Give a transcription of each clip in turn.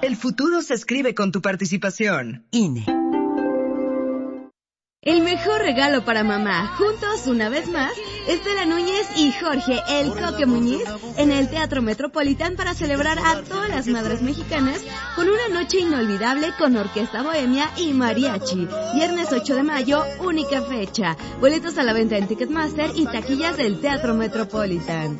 El futuro se escribe con tu participación. INE. El mejor regalo para mamá, juntos una vez más, Estela Núñez y Jorge El Coque Muñiz en el Teatro Metropolitan para celebrar a todas las madres mexicanas con una noche inolvidable con orquesta bohemia y mariachi. Viernes 8 de mayo, única fecha. Boletos a la venta en Ticketmaster y taquillas del Teatro Metropolitan.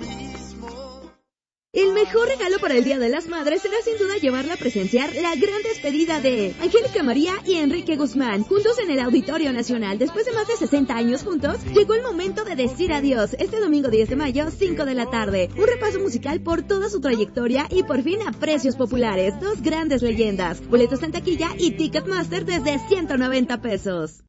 El mejor regalo para el Día de las Madres será sin duda llevarla a presenciar la gran despedida de Angélica María y Enrique Guzmán, juntos en el Auditorio Nacional. Después de más de 60 años juntos, llegó el momento de decir adiós. Este domingo 10 de mayo, 5 de la tarde. Un repaso musical por toda su trayectoria y por fin a precios populares. Dos grandes leyendas. Boletos en taquilla y Ticketmaster desde 190 pesos.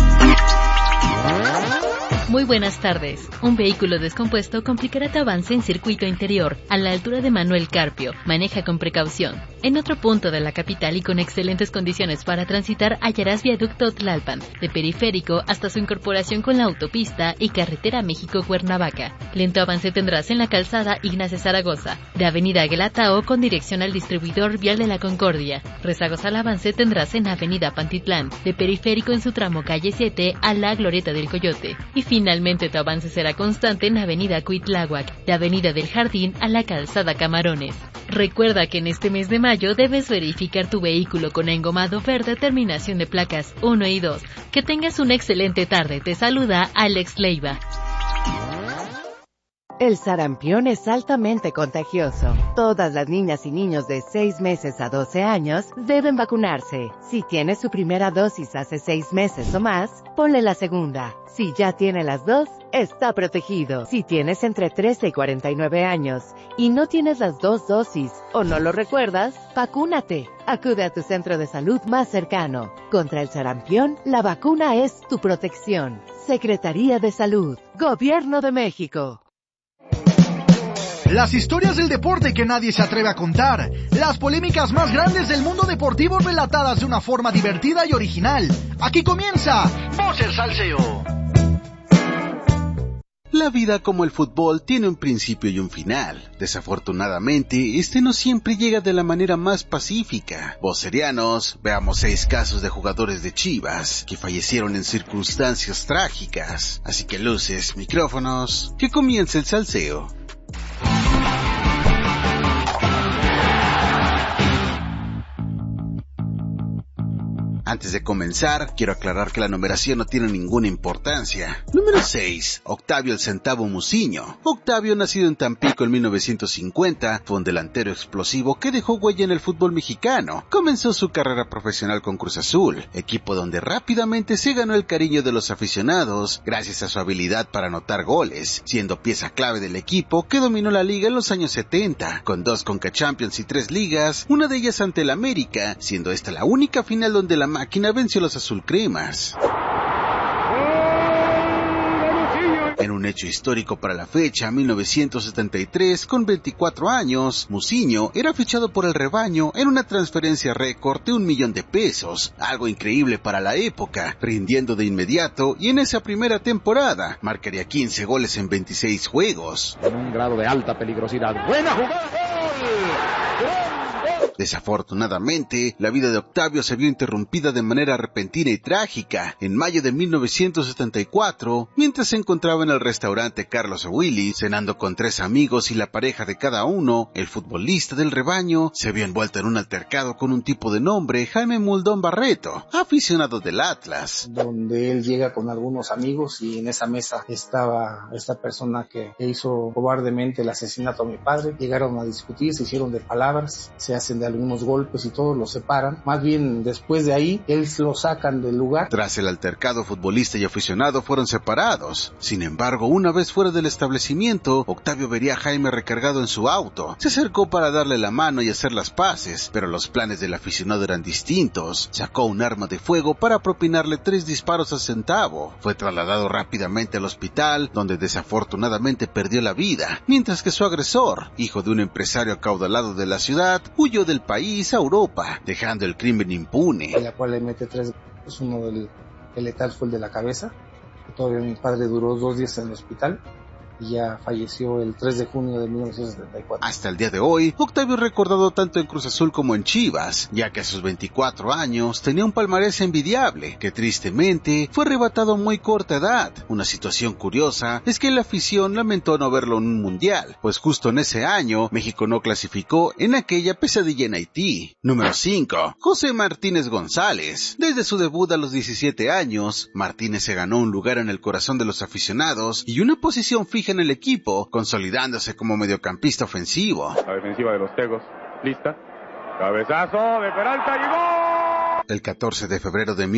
Muy buenas tardes. Un vehículo descompuesto complicará tu avance en circuito interior, a la altura de Manuel Carpio. Maneja con precaución. En otro punto de la capital y con excelentes condiciones para transitar, hallarás viaducto Tlalpan, de Periférico hasta su incorporación con la autopista y carretera México-Cuernavaca. Lento avance tendrás en la calzada Ignacio Zaragoza, de Avenida Guelatao con dirección al distribuidor vial de la Concordia. Rezagos al avance tendrás en Avenida Pantitlán, de Periférico en su tramo calle 7 a la Glorieta del Coyote. Y finalmente tu avance será constante en Avenida Cuitláhuac, de Avenida del Jardín a la calzada Camarones. Recuerda que en este mes de mayo debes verificar tu vehículo con engomado verde terminación de placas 1 y 2. Que tengas una excelente tarde. Te saluda Alex Leiva. El sarampión es altamente contagioso. Todas las niñas y niños de 6 meses a 12 años deben vacunarse. Si tiene su primera dosis hace 6 meses o más, ponle la segunda. Si ya tiene las dos, está protegido. Si tienes entre 13 y 49 años y no tienes las 2 dosis o no lo recuerdas, vacúnate. Acude a tu centro de salud más cercano. Contra el sarampión, la vacuna es tu protección. Secretaría de Salud. Gobierno de México. Las historias del deporte que nadie se atreve a contar. Las polémicas más grandes del mundo deportivo relatadas de una forma divertida y original. Aquí comienza Voz el Salseo. La vida como el fútbol tiene un principio y un final. Desafortunadamente, este no siempre llega de la manera más pacífica. Vocerianos, veamos 6 casos de jugadores de Chivas que fallecieron en circunstancias trágicas. Así que luces, micrófonos, que comience el salseo. Antes de comenzar, quiero aclarar que la numeración no tiene ninguna importancia. Número 6. Octavio el Centavo Muciño. Octavio, nacido en Tampico en 1950, fue un delantero explosivo que dejó huella en el fútbol mexicano. Comenzó su carrera profesional con Cruz Azul, equipo donde rápidamente se ganó el cariño de los aficionados gracias a su habilidad para anotar goles, siendo pieza clave del equipo que dominó la liga en los años 70, con 2 Conca Champions y 3 ligas, una de ellas ante el América, siendo esta la única final donde la máquina venció a los azulcremas. En un hecho histórico para la fecha, 1973, con 24 años, Muciño era fichado por el Rebaño en una transferencia récord de $1,000,000, algo increíble para la época, rindiendo de inmediato y en esa primera temporada marcaría 15 goles en 26 juegos. En un grado de alta peligrosidad. ¡Buena jugada! ¡Gol! Desafortunadamente, la vida de Octavio se vio interrumpida de manera repentina y trágica en mayo de 1974, mientras se encontraba en el restaurante Carlos Willy, cenando con 3 amigos y la pareja de cada uno. El futbolista del Rebaño se vio envuelto en un altercado con un tipo de nombre Jaime Muldón Barreto, aficionado del Atlas. Donde él llega con algunos amigos y en esa mesa estaba esta persona que hizo cobardemente el asesinato a mi padre. Llegaron a discutir, se hicieron de palabras, se hacen de algunos golpes y todos los separan. Más bien después de ahí, él lo sacan del lugar. Tras el altercado, futbolista y aficionado fueron separados. Sin embargo, una vez fuera del establecimiento, Octavio vería a Jaime recargado en su auto. Se acercó para darle la mano y hacer las paces, pero los planes del aficionado eran distintos. Sacó un arma de fuego para propinarle 3 disparos al Centavo. Fue trasladado rápidamente al hospital, donde desafortunadamente perdió la vida, mientras que su agresor, hijo de un empresario acaudalado de la ciudad, huyó del país a Europa, dejando el crimen impune. En la cual le mete 3 golpes, uno del letal fue el de la cabeza. Todavía mi padre duró 2 días en el hospital y ya falleció el 3 de junio de 1974. Hasta el día de hoy, Octavio es recordado tanto en Cruz Azul como en Chivas, ya que a sus 24 años tenía un palmarés envidiable, que tristemente fue arrebatado a muy corta edad. Una situación curiosa es que la afición lamentó no verlo en un mundial, pues justo en ese año, México no clasificó en aquella pesadilla en Haití. Número 5. José Martínez González. Desde su debut a los 17 años, Martínez se ganó un lugar en el corazón de los aficionados y una posición fija en el equipo, consolidándose como mediocampista ofensivo. La defensiva de los Tegos, lista. Cabezazo de Peralta y ¡gol! El 14 de febrero de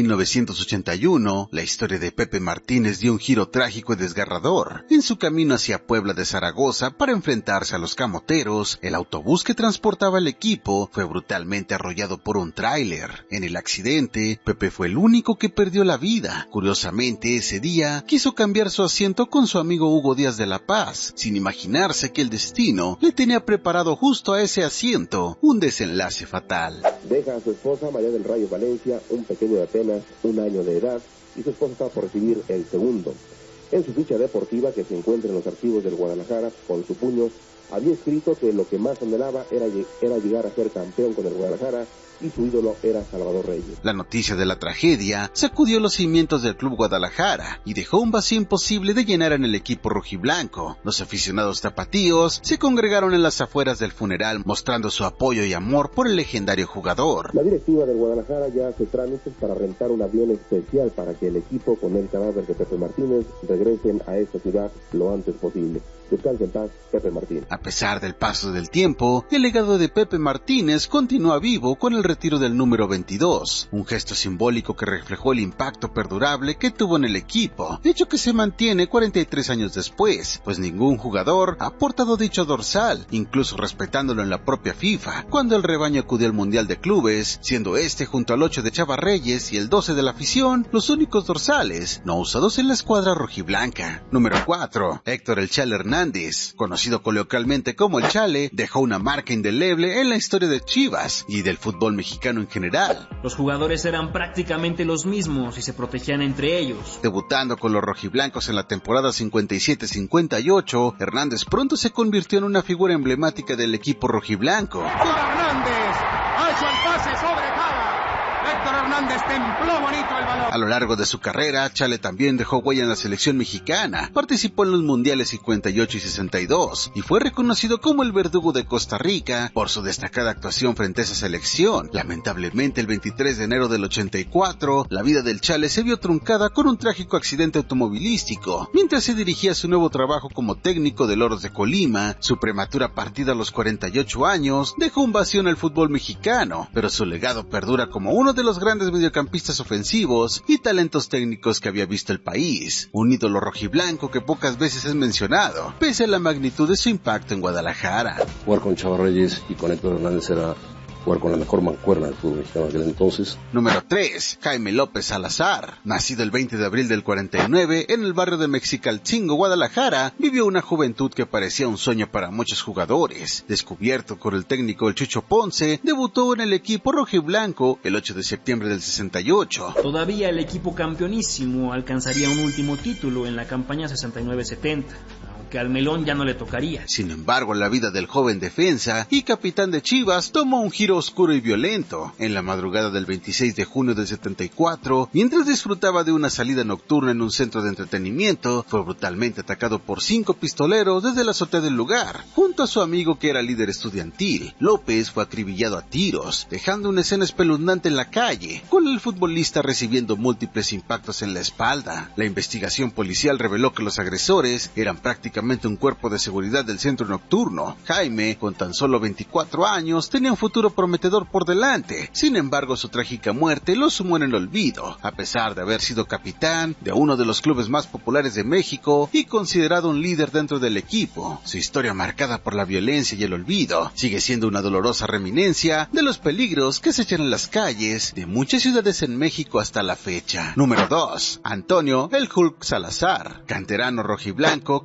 1981, la historia de Pepe Martínez dio un giro trágico y desgarrador. En su camino hacia Puebla de Zaragoza para enfrentarse a los camoteros, el autobús que transportaba el equipo fue brutalmente arrollado por un tráiler. En el accidente, Pepe fue el único que perdió la vida. Curiosamente, ese día quiso cambiar su asiento con su amigo Hugo Díaz de la Paz, sin imaginarse que el destino le tenía preparado justo a ese asiento un desenlace fatal. Deja a su esposa María del Rayo Valencia, un pequeño de apenas 1 año de edad, y su esposa estaba por recibir el segundo. En su ficha deportiva, que se encuentra en los archivos del Guadalajara, con su puño, había escrito que lo que más anhelaba era llegar a ser campeón con el Guadalajara, y su ídolo era Salvador Reyes. La noticia de la tragedia sacudió los cimientos del Club Guadalajara y dejó un vacío imposible de llenar en el equipo rojiblanco. Los aficionados tapatíos se congregaron en las afueras del funeral mostrando su apoyo y amor por el legendario jugador. La directiva del Guadalajara ya hace trámites para rentar un avión especial para que el equipo con el cadáver de Pepe Martínez regresen a esta ciudad lo antes posible. Descanse en paz, Pepe Martínez. A pesar del paso del tiempo, el legado de Pepe Martínez continúa vivo con el retiro del número 22, un gesto simbólico que reflejó el impacto perdurable que tuvo en el equipo, hecho que se mantiene 43 años después, pues ningún jugador ha portado dicho dorsal, incluso respetándolo en la propia FIFA, cuando el rebaño acudió al Mundial de Clubes, siendo este junto al 8 de Chava Reyes y el 12 de la afición los únicos dorsales no usados en la escuadra rojiblanca. Número 4. Héctor El Chale Hernández, conocido coloquialmente como El Chale, dejó una marca indeleble en la historia de Chivas y del fútbol mexicano en general. Los jugadores eran prácticamente los mismos y se protegían entre ellos. Debutando con los rojiblancos en la temporada 57-58, Hernández pronto se convirtió en una figura emblemática del equipo rojiblanco. Hernández ha hecho el pase sobre Jara. Héctor Hernández templó bonito el balón. A lo largo de su carrera, Chale también dejó huella en la selección mexicana, participó en los mundiales 58 y 62, y fue reconocido como el verdugo de Costa Rica por su destacada actuación frente a esa selección. Lamentablemente, el 23 de enero del 84, la vida del Chale se vio truncada con un trágico accidente automovilístico. Mientras se dirigía a su nuevo trabajo como técnico de Loros de Colima, su prematura partida a los 48 años dejó un vacío en el fútbol mexicano, pero su legado perdura como uno de los grandes mediocampistas ofensivos y talentos técnicos que había visto el país, un ídolo rojiblanco que pocas veces es mencionado, pese a la magnitud de su impacto en Guadalajara. Jugar con Chava Reyes y con Héctor Hernández era jugar con la mejor mancuerna del fútbol mexicano de aquel entonces. Número 3. Jaime López Salazar. Nacido el 20 de abril del 49 en el barrio de Mexicalcingo, Guadalajara, vivió una juventud que parecía un sueño para muchos jugadores. Descubierto por el técnico El Chucho Ponce, debutó en el equipo rojiblanco el 8 de septiembre del 68. Todavía el equipo campeonísimo alcanzaría un último título en la campaña 69-70. Que al Melón ya no le tocaría. Sin embargo, la vida del joven defensa y capitán de Chivas tomó un giro oscuro y violento. En la madrugada del 26 de junio del 74, mientras disfrutaba de una salida nocturna en un centro de entretenimiento, fue brutalmente atacado por 5 pistoleros desde la azotea del lugar. Junto a su amigo que era líder estudiantil, López fue acribillado a tiros, dejando una escena espeluznante en la calle, con el futbolista recibiendo múltiples impactos en la espalda. La investigación policial reveló que los agresores eran prácticamente un cuerpo de seguridad del centro nocturno. Jaime, con tan solo 24 años, tenía un futuro prometedor por delante. Sin embargo, su trágica muerte lo sumó en el olvido, a pesar de haber sido capitán de uno de los clubes más populares de México y considerado un líder dentro del equipo. Su historia, marcada por la violencia y el olvido, sigue siendo una dolorosa reminiscencia de los peligros que se echan en las calles de muchas ciudades en México hasta la fecha. Número 2. Antonio El Hulk Salazar, canterano rojiblanco que debutó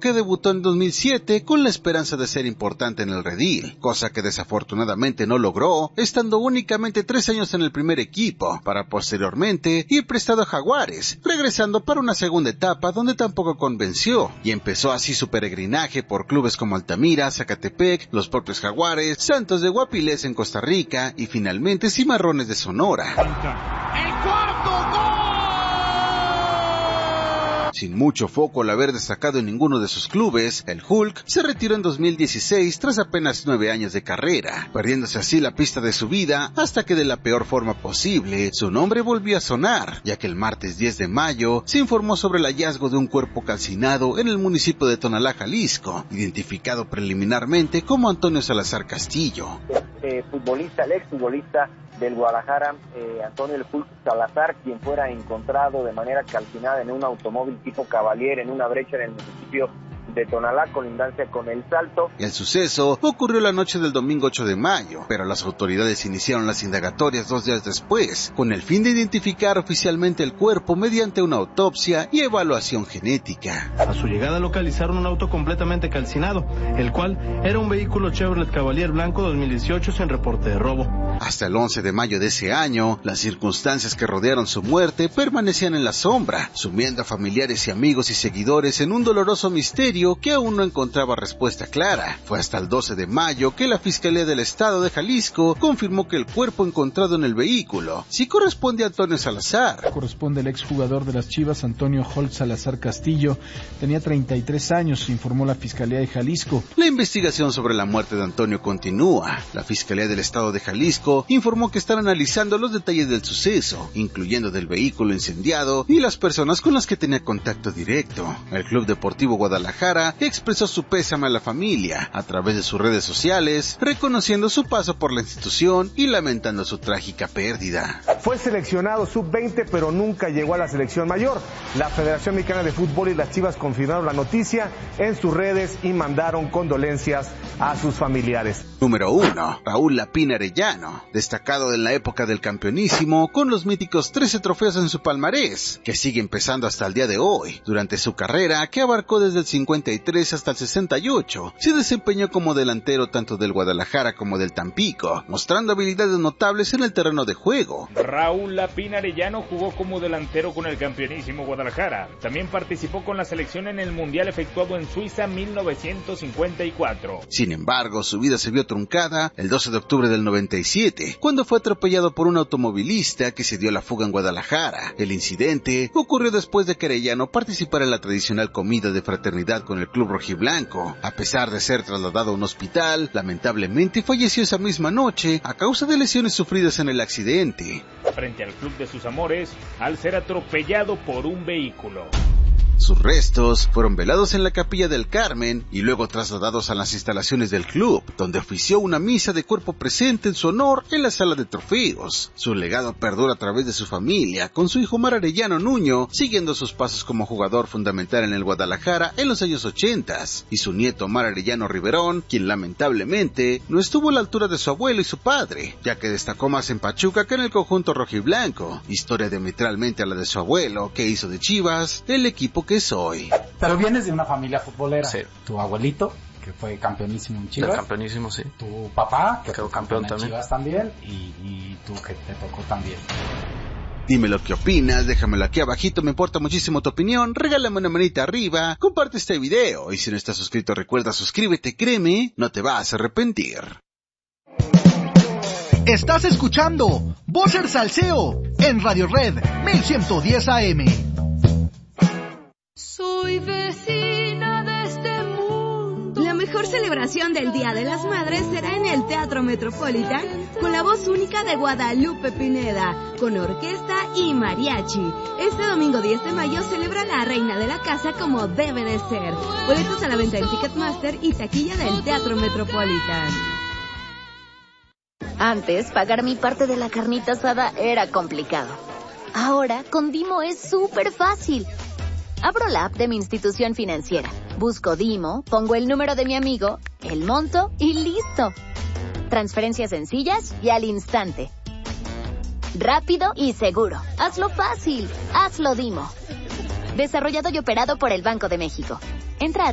debutó en 2007 con la esperanza de ser importante en el redil, cosa que desafortunadamente no logró, estando únicamente 3 años en el primer equipo, para posteriormente ir prestado a Jaguares, regresando para una segunda etapa donde tampoco convenció, y empezó así su peregrinaje por clubes como Altamira, Zacatepec, los propios Jaguares, Santos de Guapilés en Costa Rica y finalmente Cimarrones de Sonora. ¡El cuarto gol! Sin mucho foco al haber destacado en ninguno de sus clubes, el Hulk se retiró en 2016 tras apenas 9 años de carrera, perdiéndose así la pista de su vida hasta que de la peor forma posible su nombre volvió a sonar, ya que el martes 10 de mayo se informó sobre el hallazgo de un cuerpo calcinado en el municipio de Tonalá, Jalisco, identificado preliminarmente como Antonio Salazar Castillo. El exfutbolista del Guadalajara, Antonio el Hulk Salazar, quien fuera encontrado de manera calcinada en un automóvil tipo Cavalier en una brecha en el municipio de Tonalá, colindancia con El Salto. El suceso ocurrió la noche del domingo 8 de mayo, pero las autoridades iniciaron las indagatorias 2 días después, con el fin de identificar oficialmente el cuerpo mediante una autopsia y evaluación genética. A su llegada localizaron un auto completamente calcinado, el cual era un vehículo Chevrolet Cavalier blanco 2018 sin reporte de robo. Hasta el 11 de mayo de ese año, las circunstancias que rodearon su muerte permanecían en la sombra, sumiendo a familiares y amigos y seguidores en un doloroso misterio que aún no encontraba respuesta clara. Fue hasta el 12 de mayo que la Fiscalía del Estado de Jalisco confirmó que el cuerpo encontrado en el vehículo sí corresponde a Antonio Salazar. Corresponde al exjugador de las Chivas, Antonio Holt Salazar Castillo. Tenía 33 años, informó la Fiscalía de Jalisco. La investigación sobre la muerte de Antonio continúa. La Fiscalía del Estado de Jalisco informó que están analizando los detalles del suceso, incluyendo del vehículo incendiado y las personas con las que tenía contacto directo. El Club Deportivo Guadalajara expresó su pésame a la familia a través de sus redes sociales, reconociendo su paso por la institución y lamentando su trágica pérdida. Fue seleccionado sub-20, pero nunca llegó a la selección mayor. La Federación Mexicana de Fútbol y las Chivas confirmaron la noticia en sus redes y mandaron condolencias a sus familiares. Número 1. Raúl Lapín Arellano, destacado en la época del campeonísimo, con los míticos 13 trofeos en su palmarés, que sigue empezando hasta el día de hoy. Durante su carrera, que abarcó desde el 53 hasta el 68, se desempeñó como delantero tanto del Guadalajara como del Tampico, mostrando habilidades notables en el terreno de juego. Raúl Lapín Arellano jugó como delantero con el campeonísimo Guadalajara. También participó con la selección en el Mundial efectuado en Suiza 1954. Sin embargo, su vida se vio truncada el 12 de octubre del 97, cuando fue atropellado por un automovilista que se dio la fuga en Guadalajara. El incidente ocurrió después de que Arellano participara en la tradicional comida de fraternidad con el club rojiblanco. A pesar de ser trasladado a un hospital, lamentablemente falleció esa misma noche a causa de lesiones sufridas en el accidente. Frente al club de sus amores, al ser atropellado por un vehículo. Sus restos fueron velados en la Capilla del Carmen y luego trasladados a las instalaciones del club, donde ofició una misa de cuerpo presente en su honor en la sala de trofeos. Su legado perdura a través de su familia, con su hijo Omar Arellano Nuño, siguiendo sus pasos como jugador fundamental en el Guadalajara en los años 80, y su nieto Omar Arellano Riverón, quien lamentablemente no estuvo a la altura de su abuelo y su padre, ya que destacó más en Pachuca que en el conjunto rojiblanco, historia diametralmente a la de su abuelo, que hizo de Chivas el equipo que es hoy. Pero vienes de una familia futbolera. Sí. Tu abuelito, que fue campeonísimo en Chivas. Campeonísimo, sí. Tu papá, que quedó fue campeón en Chivas también. Y tú, que te tocó también. Dime lo que opinas, déjamelo aquí abajito, me importa muchísimo tu opinión, regálame una manita arriba, comparte este video y si no estás suscrito recuerda suscríbete, créeme, no te vas a arrepentir. Estás escuchando Vocer Salseo en Radio Red 1110 AM. Soy vecina de este mundo. La mejor celebración del Día de las Madres será en el Teatro Metropolitan con la voz única de Guadalupe Pineda, con orquesta y mariachi. Este domingo 10 de mayo celebra la reina de la casa como debe de ser. Boletos a la venta en Ticketmaster y taquilla del Teatro Metropolitan. Antes, pagar mi parte de la carnita asada era complicado. Ahora, con Dimo es súper fácil. Abro la app de mi institución financiera, busco Dimo, pongo el número de mi amigo, el monto y listo. Transferencias sencillas y al instante. Rápido y seguro. Hazlo fácil. Hazlo Dimo. Desarrollado y operado por el Banco de México. Entra a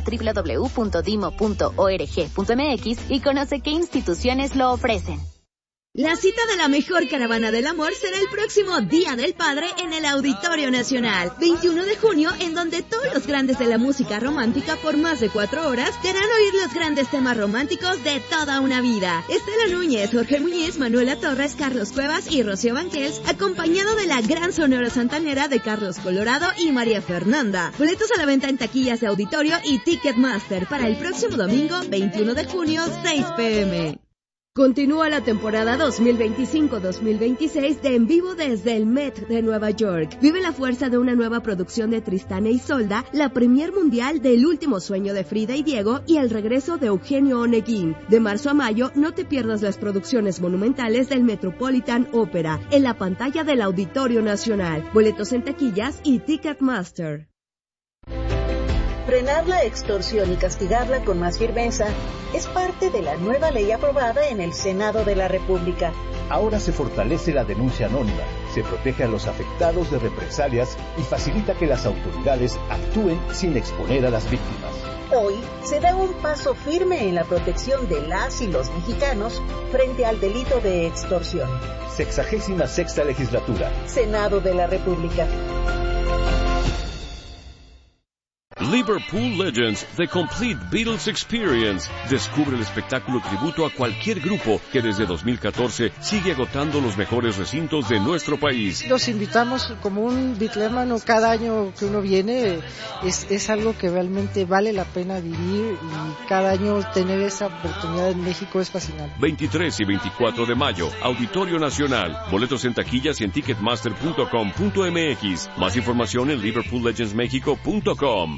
www.dimo.org.mx y conoce qué instituciones lo ofrecen. La cita de la mejor caravana del amor será el próximo Día del Padre en el Auditorio Nacional, 21 de junio, en donde todos los grandes de la música romántica por más de 4 horas te harán oír los grandes temas románticos de toda una vida. Estela Núñez, Jorge Muñiz, Manuela Torres, Carlos Cuevas y Rocío Banquels, acompañado de la gran sonora santanera de Carlos Colorado y María Fernanda. Boletos a la venta en taquillas de auditorio y Ticketmaster para el próximo domingo, 21 de junio, 6 p.m. Continúa la temporada 2025-2026 de En Vivo desde el Met de Nueva York. Vive la fuerza de una nueva producción de Tristán e Isolda, la premier mundial del Último Sueño de Frida y Diego y el regreso de Eugenio Oneguín. De marzo a mayo, no te pierdas las producciones monumentales del Metropolitan Opera en la pantalla del Auditorio Nacional. Boletos en taquillas y Ticketmaster. Frenar la extorsión y castigarla con más firmeza es parte de la nueva ley aprobada en el Senado de la República. Ahora se fortalece la denuncia anónima, se protege a los afectados de represalias y facilita que las autoridades actúen sin exponer a las víctimas. Hoy se da un paso firme en la protección de las y los mexicanos frente al delito de extorsión. 66ª Legislatura. Senado de la República. Liverpool Legends, The Complete Beatles Experience. Descubre el espectáculo tributo a cualquier grupo que desde 2014 sigue agotando los mejores recintos de nuestro país. Los invitamos como un bitlémano cada año que uno viene. Es algo que realmente vale la pena vivir y cada año tener esa oportunidad en México es fascinante. 23 y 24 de mayo, Auditorio Nacional. Boletos en taquillas y en ticketmaster.com.mx. Más información en liverpoollegendsmexico.com.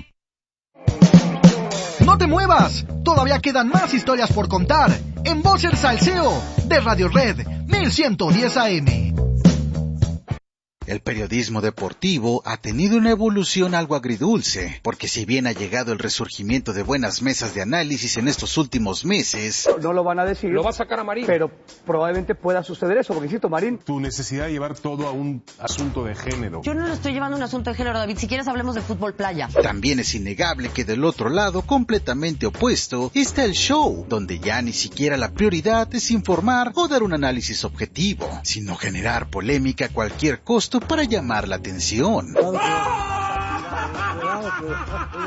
¡No te muevas! Todavía quedan más historias por contar en Voz el Salseo de Radio Red 1110 AM. El periodismo deportivo ha tenido una evolución algo agridulce, porque si bien ha llegado el resurgimiento de buenas mesas de análisis en estos últimos meses... No lo van a decir. Lo va a sacar a Marín. Pero probablemente pueda suceder eso, porque insisto, Marín... Tu necesidad de llevar todo a un asunto de género. Yo no lo estoy llevando a un asunto de género, David. Si quieres hablemos de fútbol playa. También es innegable que del otro lado, completamente opuesto, está el show, donde ya ni siquiera la prioridad es informar o dar un análisis objetivo, sino generar polémica a cualquier costo para llamar la atención.